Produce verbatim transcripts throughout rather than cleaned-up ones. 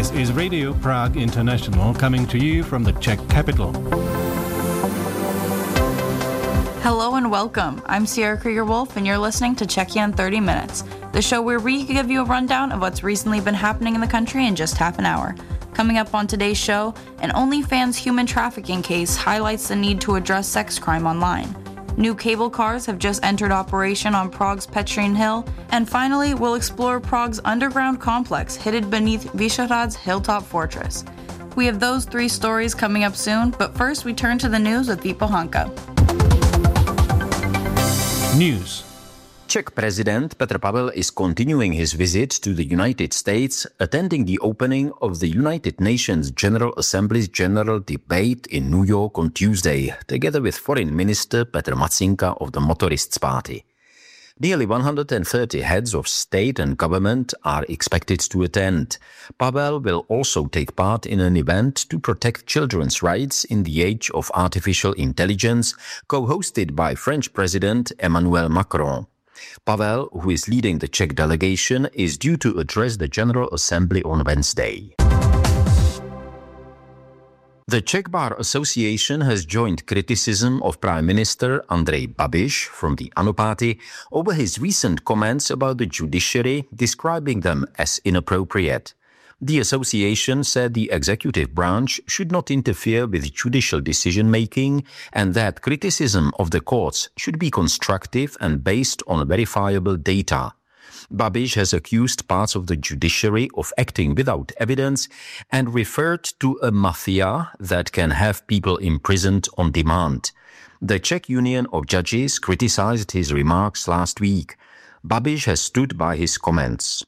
This is Radio Prague International coming to you from the Czech capital. Hello and welcome. I'm Sierra Krieger-Wolf and you're listening to Czechia in thirty minutes, the show where we give you a rundown of what's recently been happening in the country in just half an hour. Coming up on today's show, an OnlyFans human trafficking case highlights the need to address sex crime online. New cable cars have just entered operation on Prague's Petřín Hill. And finally, we'll explore Prague's underground complex hidden beneath Vyšehrad's hilltop fortress. We have those three stories coming up soon, but first we turn to the news with Vít Pohanka. News. Czech President Petr Pavel is continuing his visit to the United States, attending the opening of the United Nations General Assembly's General Debate in New York on Tuesday, together with Foreign Minister Petr Matsinka of the Motorists Party. Nearly one hundred thirty heads of state and government are expected to attend. Pavel will also take part in an event to protect children's rights in the age of artificial intelligence, co-hosted by French President Emmanuel Macron. Pavel, who is leading the Czech delegation, is due to address the General Assembly on Wednesday. The Czech Bar Association has joined criticism of Prime Minister Andrej Babiš from the ANO party over his recent comments about the judiciary, describing them as inappropriate. The association said the executive branch should not interfere with judicial decision-making and that criticism of the courts should be constructive and based on verifiable data. Babiš has accused parts of the judiciary of acting without evidence and referred to a mafia that can have people imprisoned on demand. The Czech Union of Judges criticized his remarks last week. Babiš has stood by his comments.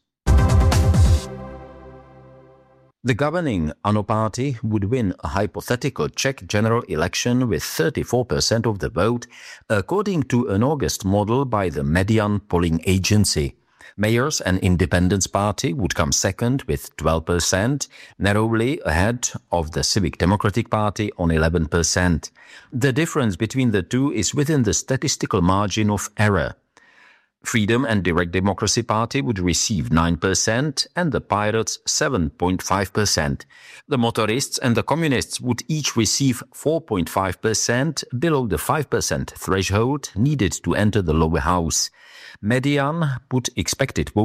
The governing ANO party would win a hypothetical Czech general election with thirty-four percent of the vote, according to an August model by the Median polling agency. Mayors and Independence Party would come second with twelve percent, narrowly ahead of the Civic Democratic Party on eleven percent. The difference between the two is within the statistical margin of error. Freedom and Direct Democracy Party would receive nine percent and the Pirates seven point five percent. The Motorists and the Communists would each receive four point five percent, below the five percent threshold needed to enter the lower house. Median put expected vote